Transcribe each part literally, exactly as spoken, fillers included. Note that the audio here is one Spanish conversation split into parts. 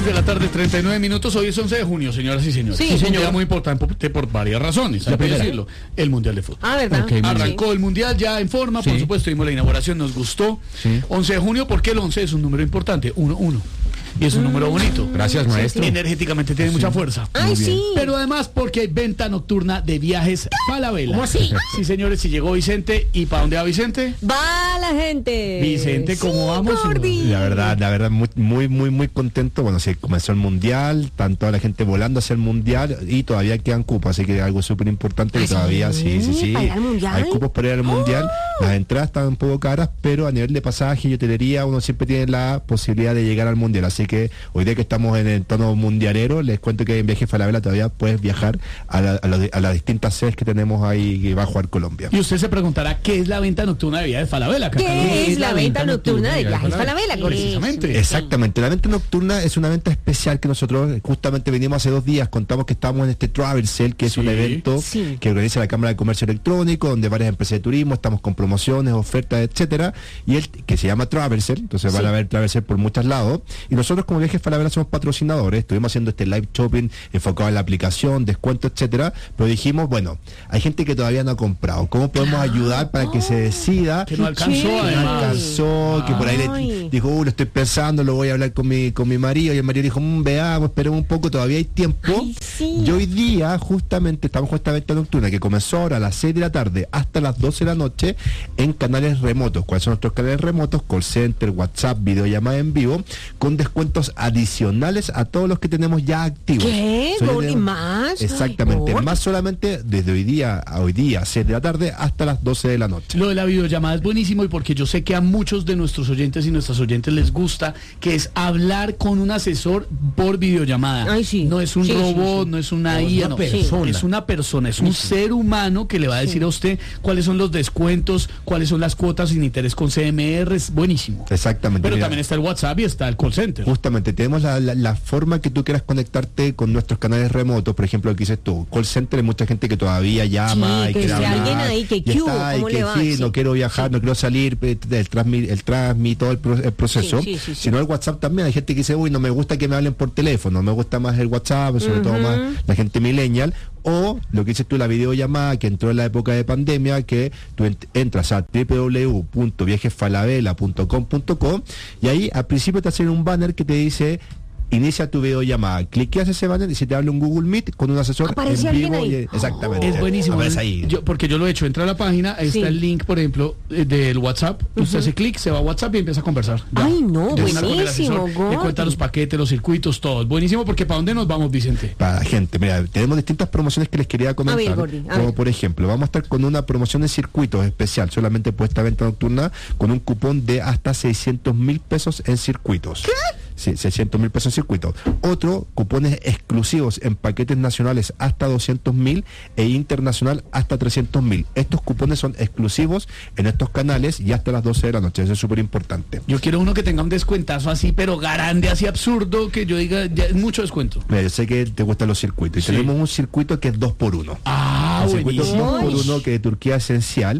de la tarde, treinta y nueve minutos. Hoy es once de junio, señoras y señores. Sí, es un señor. día muy importante por, por varias razones. Hay que decirlo. El Mundial de Fútbol. Ah, ¿verdad? Okay, Ah, arrancó sí. el Mundial ya en forma. Sí. Por supuesto, tuvimos la inauguración, nos gustó. Sí. once de junio, porque el once es un número importante. uno uno. Y es un número bonito. Gracias, maestro. Energéticamente tiene mucha fuerza. Ay, sí. Pero además porque hay venta nocturna de viajes Falabella. ¿Cómo así? Sí, señores, si llegó Vicente. ¿Y para dónde va Vicente? Va la gente. Vicente, ¿cómo Sí, vamos? Gordy. La verdad, la verdad, muy, muy, muy, muy contento. Bueno, se comenzó el mundial, tanto la gente volando hacia el mundial y todavía quedan cupos, así que algo súper importante que ¿Ah, sí? todavía, sí, sí, sí. ¿Para ir al mundial? Hay cupos para ir al mundial. ¡Oh! Las entradas están un poco caras, pero a nivel de pasaje y hotelería, uno siempre tiene la posibilidad de llegar al mundial. Así que hoy día que estamos en el tono mundialero, les cuento que en Viaje Falabella todavía puedes viajar a, la- a, los- a las distintas sedes que tenemos ahí que va a jugar Colombia. Y usted se preguntará, ¿qué es la venta nocturna de viajes Falabella? ¿Qué es la venta nocturna de viajes Falabella, Gordy? Precisamente. Exactamente, la venta nocturna es una venta especial que nosotros eh, justamente venimos hace dos días, contamos que estamos en este Travel Sale, que es Sí. un evento Sí. que organiza la Cámara de Comercio Electrónico, donde varias empresas de turismo, estamos con promociones, ofertas, etcétera, y el que se llama Travel Sale, entonces van a ver Travel Sale por muchos lados, y nosotros como Viajes Falabella somos patrocinadores, estuvimos haciendo este live shopping enfocado en la aplicación, descuento, etcétera, pero dijimos, bueno, hay gente que todavía no ha comprado, ¿cómo podemos ayudar para que se decida? Que no alcanzó, chévere. Que no además. alcanzó, que por ahí Ay. le dijo, uh, lo estoy pensando, lo voy a hablar con mi con mi marido, y el marido dijo, mmm, veamos, esperemos un poco, todavía hay tiempo. Ay, sí. Y hoy día, justamente, estamos con esta venta nocturna que comenzó ahora a las seis de la tarde hasta las doce de la noche en canales remotos. ¿Cuáles son nuestros canales remotos? Call center, WhatsApp, videollamada en vivo, con descuentos adicionales a todos los que tenemos ya activos. ¿Qué? Solo ¿Gordy, tenemos- más? Exactamente, Ay, Gordy. más solamente desde hoy día a hoy día, seis de la tarde hasta las doce de la noche. Lo de la videollamada es buenísimo y porque yo sé que a muchos de nuestros oyentes y nuestras oyentes les gusta, que es hablar con un asesor por videollamada. Ay, sí. No es un Sí, sí, robot, sí. no es una No, es I A, una no. persona. Es una persona, es un ser humano que le va a decir a usted cuáles son los descuentos, cuáles son las cuotas sin interés con C M R, es buenísimo. Exactamente. Pero mira. también está el WhatsApp y está el call center. Justamente, tenemos la, la- la forma que tú quieras conectarte con nuestros canales remotos, por ejemplo, lo que dices tú, call center, hay mucha gente que todavía llama Sí, y que quiere si hablar, alguien ahí, que y qué hubo, está, y ¿cómo que le va? sí, Sí. no quiero viajar, no quiero salir, eh, el transmit, el transmit, todo el, pro- el proceso, Sí, sí, sí, sí. sino el WhatsApp también, hay gente que dice, uy, no me gusta que me hablen por teléfono, me gusta más el WhatsApp, sobre todo más la gente millennial, o lo que dices tú, la videollamada que entró en la época de pandemia, que tú ent- entras a doble u doble u doble u punto viajes falabella punto com punto co y ahí al principio te hacen un banner que te dice inicia tu videollamada, cliqueas ese banner y se te habla un Google Meet con un asesor ¿Aparece en alguien vivo ahí? y- exactamente, Es buenísimo. aparece ahí. Yo, porque yo lo he hecho, entra a la página, ahí Sí. está el link, por ejemplo, eh, del WhatsApp. Usted hace clic, se va a WhatsApp y empieza a conversar. Ya. Ay, no, De una con el buenísimo, asesor, Le Gordy. cuenta los paquetes, los circuitos, todo. Es buenísimo porque ¿para dónde nos vamos, Vicente? Para la gente, mira, tenemos distintas promociones que les quería comentar, ver, Gordy, a como ver. por ejemplo, vamos a estar con una promoción de circuitos especial, solamente por esta venta nocturna, con un cupón de hasta seiscientos mil pesos en circuitos. ¿Qué? Sí, seiscientos mil pesos en circuitos. Otro, cupones exclusivos en paquetes nacionales hasta doscientos mil e internacional hasta trescientos mil. Estos cupones son exclusivos en estos canales y hasta las doce de la noche, eso es súper importante. Yo quiero uno que tenga un descuentazo así, pero grande, así absurdo, que yo diga, ya es mucho descuento. Mira, yo sé que te gustan los circuitos y Sí. tenemos un circuito que es dos por uno. Ah, El circuito buenísimo. dos por uno que de Turquía Esencial,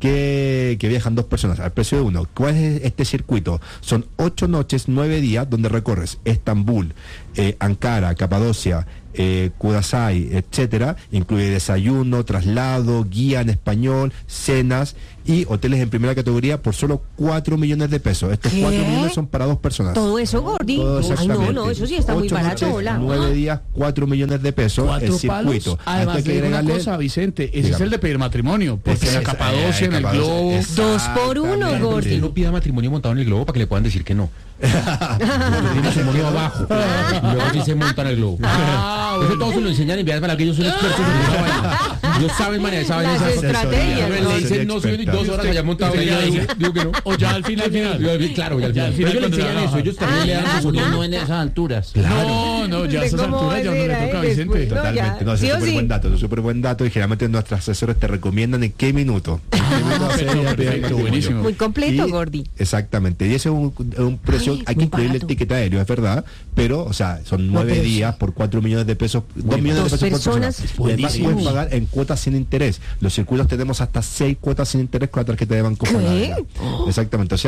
que, que viajan dos personas al precio de uno. ¿Cuál es este circuito? Son ocho noches, nueve días, donde recorres Estambul, eh, Ankara, Capadocia, eh, Kudasai, etcétera. Incluye desayuno, traslado, guía en español, cenas y hoteles en primera categoría por solo cuatro millones de pesos. Estos ¿Qué? cuatro millones son para dos personas. Todo eso, Gordy. Todo Ay, no, exactamente. no, eso sí está muy Ocho barato, noches, hola. nueve días, cuatro millones de pesos Cuatro el circuito. palos. Además, Hay que le digo una agregarle- cosa, Vicente, ese es Dígame. el de pedir matrimonio, porque Ese en la es- Capadocia, eh, en el Capadocia, globo. es- Dos por uno, Exactamente. Gordy. Usted no pida matrimonio montado en el globo para que le puedan decir que no. Le matrimonio abajo. Y luego sí se monta en el globo. Ah, Eso bueno. todos se lo enseñan en vías para que ellos son expertos en esa vaina. Ellos saben manejar, saben Las esas estrategias, Le ¿no? dicen no, soy dos horas allá montado y yo digo, digo que no. O ya al final, al final. Yo, Claro, ya al Ya al final. Pero final ellos le cuando enseñan ya- eso, ellos también le dan su No en esas alturas. No, no, ya a esas ¿Cómo alturas ya no va a le ser toca a ahí Vicente. después? No, Totalmente, ya. no, ese ¿Sí es o súper sí? buen dato, es un súper buen dato y generalmente nuestros asesores te recomiendan en qué minuto. ¿En qué minuto hacer perfecto, la pida de perfecto, matrimonio? buenísimo. Muy completo, Y- Gordy. Exactamente, y ese es un, un precio, Ay, hay que muy incluirle el barato. ticket aéreo, es verdad, pero, o sea, son nueve pero sí. días por cuatro millones de pesos, dos millones Dos de pesos por personas, persona. Y además buenísimo. pueden pagar en cuotas sin interés. Los circuitos tenemos hasta seis cuotas sin interés con la tarjeta de Banco ¿Qué? Falabella. Exactamente, o sea,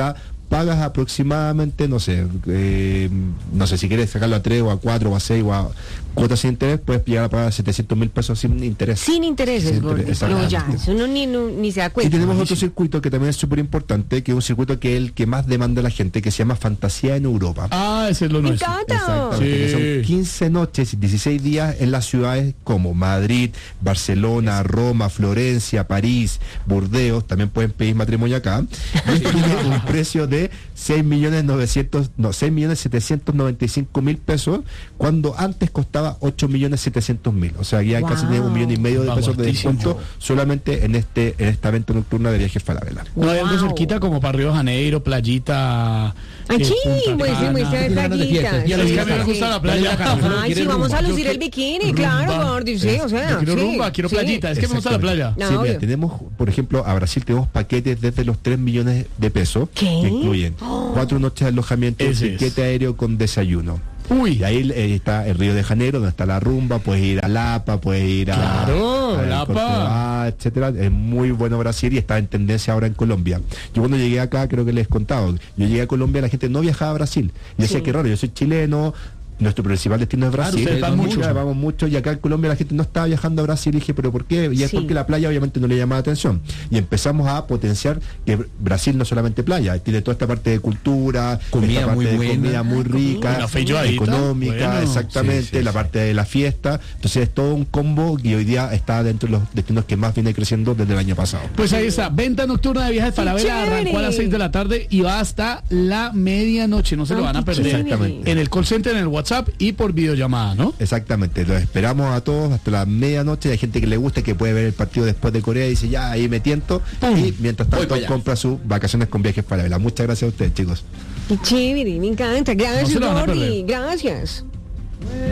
pagas aproximadamente, no sé, eh, no sé, si quieres sacarlo a tres o a cuatro o a seis o a cuotas sin interés, puedes llegar a pagar setecientos mil pesos sin interés. Sin intereses, Sin Gordy. interés, No, ya, exactamente. eso no, ni, no, ni se da Y cuenta. tenemos otro circuito que también es súper importante, que es un circuito que es el que más demanda la gente, que se llama Fantasía en Europa. Ah, ese es lo Me nuestro. encanta. Exactamente, Sí. que son quince noches, dieciséis días en las ciudades como Madrid, Barcelona, Roma, Florencia, París, Burdeos. También pueden pedir matrimonio acá. Y tiene un precio de seis millones novecientos, no, seis millones setecientos noventa y cinco mil pesos, cuando antes costaba ocho millones setecientos mil. O sea, ya Wow. casi tiene un millón y medio de Vamos, pesos de altísimo. descuento solamente en este en esta venta nocturna de Viajes Falabella. No hay algo Wow. cerquita como para Río de Janeiro, playita. Ay, eh, sí, Punta pues sí, Cana. muy de Tiene ganas de playita. fiesta. Y a los Sí, que a mí me sí. gusta la playa. Ay, sí, vamos a Yo lucir que- el bikini, rumba. claro, Gordy, sí, o sea. Yo quiero sí, rumba, quiero sí. playita. Es que me gusta la playa. No, Sí, mira, obvio. tenemos, por ejemplo, a Brasil tenemos paquetes desde los tres millones de pesos, ¿Qué? que incluyen Oh. cuatro noches de alojamiento, Ese es. tiquete aéreo con desayuno. Uy, Y ahí eh, está el Río de Janeiro, donde está la rumba, puedes ir a Lapa, puedes ir a, Claro, a Lapa. Corcovado, etcétera. Es muy bueno Brasil y está en tendencia ahora en Colombia. Yo cuando llegué acá, creo que les he contado, yo llegué a Colombia, la gente no viajaba a Brasil. Y decía, Sí. qué raro, yo soy chileno, nuestro principal destino es Claro, Brasil. ustedes van Vamos mucho. Vamos mucho, y acá en Colombia la gente no estaba viajando a Brasil. Y dije, ¿pero por qué? Y es Sí. porque la playa obviamente no le llamaba atención. Y empezamos a potenciar que Brasil no solamente playa, tiene toda esta parte de cultura, Comida esta parte muy de buena. comida muy rica, Una feijoadita, económica, bueno. exactamente, Sí, sí, la sí. parte de la fiesta. Entonces es todo un combo y hoy día está dentro de los destinos que más viene creciendo desde el año pasado. pues ahí está. Venta nocturna de Viajes Falabella chévere! arrancó a las seis de la tarde y va hasta la medianoche. No se lo Ay, van a qué perder. chévere. Exactamente. En el call center, en el WhatsApp y por videollamada, ¿no? Exactamente, los esperamos a todos hasta la medianoche. Hay gente que le gusta, que puede ver el partido después de Corea y dice, ya, ahí me tiento. Y mientras Voy tanto para allá. compra sus vacaciones con Viajes Falabella. Muchas gracias a ustedes, chicos. Qué chévere, me encanta. No Gracias, se lo van a Gordy. perder. Gracias.